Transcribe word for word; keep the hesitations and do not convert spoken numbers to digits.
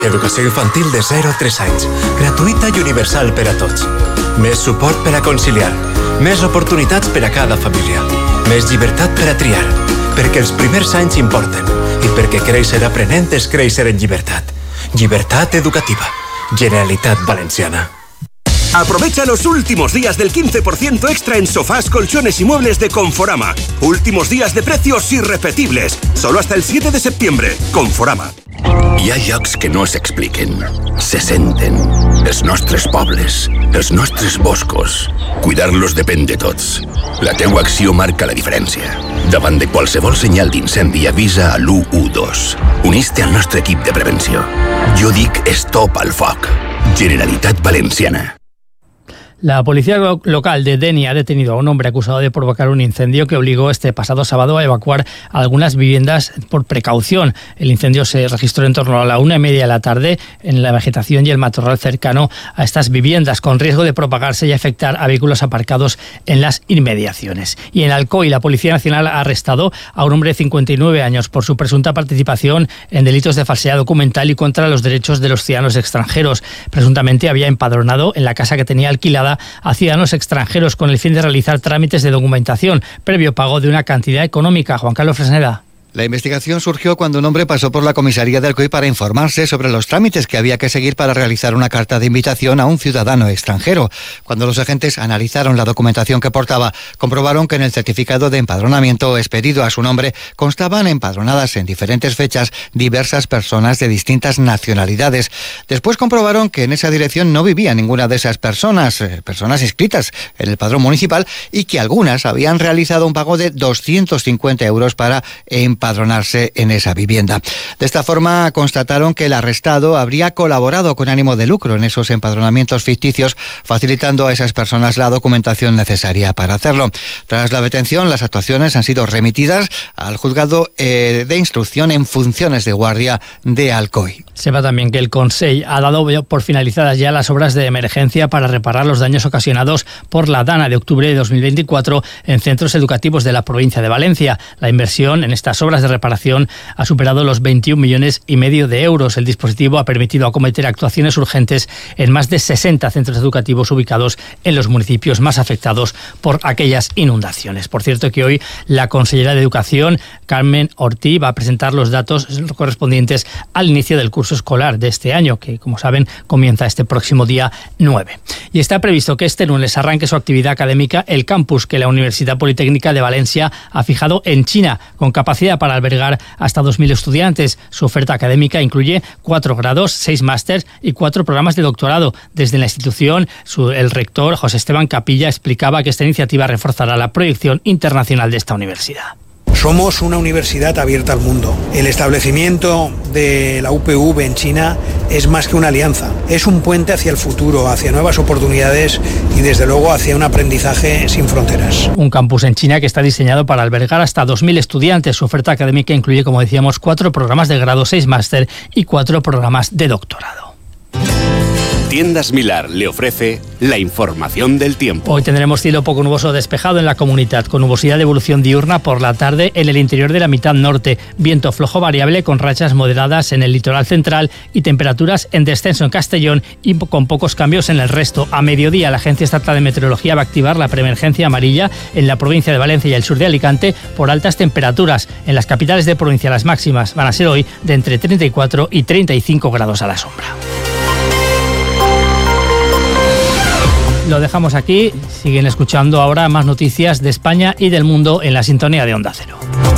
Educació infantil de zero a tres anys. Gratuïta i universal per a tots. Més suport per a conciliar. Més oportunitats per a cada família. Més llibertat per a triar. Perquè els primers anys importen. I perquè créixer aprenent és créixer en llibertat. Llibertat educativa. Generalitat Valenciana. Aprovecha los últimos días del quince por ciento extra en sofás, colchones y muebles de Conforama. Últimos días de precios irrepetibles. Solo hasta el siete de septiembre. Conforama. Hi ha llocs que no s'expliquen, se senten. Els nostres pobles, els nostres boscos. Cuidar-los depèn de tots. La teua acció marca la diferència. Davant de qualsevol senyal d'incendi avisa a l'u u dos. Unís-te al nostre equip de prevenció. Jo dic stop al foc. Generalitat Valenciana. La policía lo- local de Denia ha detenido a un hombre acusado de provocar un incendio que obligó este pasado sábado a evacuar algunas viviendas por precaución. El incendio se registró en torno a la una y media de la tarde en la vegetación y el matorral cercano a estas viviendas, con riesgo de propagarse y afectar a vehículos aparcados en las inmediaciones. Y en Alcoy, la Policía Nacional ha arrestado a un hombre de cincuenta y nueve años por su presunta participación en delitos de falsedad documental y contra los derechos de los ciudadanos extranjeros. Presuntamente había empadronado en la casa que tenía alquilada a ciudadanos extranjeros con el fin de realizar trámites de documentación previo pago de una cantidad económica. Juan Carlos Fresneda. La investigación surgió cuando un hombre pasó por la comisaría de Alcoy para informarse sobre los trámites que había que seguir para realizar una carta de invitación a un ciudadano extranjero. Cuando los agentes analizaron la documentación que portaba, comprobaron que en el certificado de empadronamiento expedido a su nombre constaban empadronadas en diferentes fechas diversas personas de distintas nacionalidades. Después comprobaron que en esa dirección no vivía ninguna de esas personas, eh, personas inscritas en el padrón municipal, y que algunas habían realizado un pago de doscientos cincuenta euros para empadronarse empadronarse en esa vivienda. De esta forma constataron que el arrestado habría colaborado con ánimo de lucro en esos empadronamientos ficticios, facilitando a esas personas la documentación necesaria para hacerlo. Tras la detención, las actuaciones han sido remitidas al juzgado eh, de instrucción en funciones de guardia de Alcoy. Sepa también que el Consell ha dado por finalizadas ya las obras de emergencia para reparar los daños ocasionados por la Dana de octubre de dos mil veinticuatro en centros educativos de la provincia de Valencia. La inversión en estas obras de reparación ha superado los veintiún millones y medio de euros. El dispositivo ha permitido acometer actuaciones urgentes en más de sesenta centros educativos ubicados en los municipios más afectados por aquellas inundaciones. Por cierto que hoy la consellera de Educación, Carmen Ortí, va a presentar los datos correspondientes al inicio del curso escolar de este año, que como saben comienza este próximo día nueve. Y está previsto que este lunes arranque su actividad académica el campus que la Universidad Politécnica de Valencia ha fijado en China, con capacidad para albergar hasta dos mil estudiantes. Su oferta académica incluye cuatro grados, seis másters y cuatro programas de doctorado. Desde la institución, su, el rector José Esteban Capilla explicaba que esta iniciativa reforzará la proyección internacional de esta universidad. Somos una universidad abierta al mundo. El establecimiento de la U P V en China es más que una alianza. Es un puente hacia el futuro, hacia nuevas oportunidades y desde luego hacia un aprendizaje sin fronteras. Un campus en China que está diseñado para albergar hasta dos mil estudiantes. Su oferta académica incluye, como decíamos, cuatro programas de grado, seis máster y cuatro programas de doctorado. Tiendas Milar le ofrece la información del tiempo. Hoy tendremos cielo poco nuboso despejado en la comunidad, con nubosidad de evolución diurna por la tarde en el interior de la mitad norte, viento flojo variable con rachas moderadas en el litoral central y temperaturas en descenso en Castellón y con pocos cambios en el resto. A mediodía, la Agencia Estatal de Meteorología va a activar la preemergencia amarilla en la provincia de Valencia y el sur de Alicante por altas temperaturas. En las capitales de provincia las máximas van a ser hoy de entre treinta y cuatro y treinta y cinco grados a la sombra. Lo dejamos aquí, siguen escuchando ahora más noticias de España y del mundo en la sintonía de Onda Cero.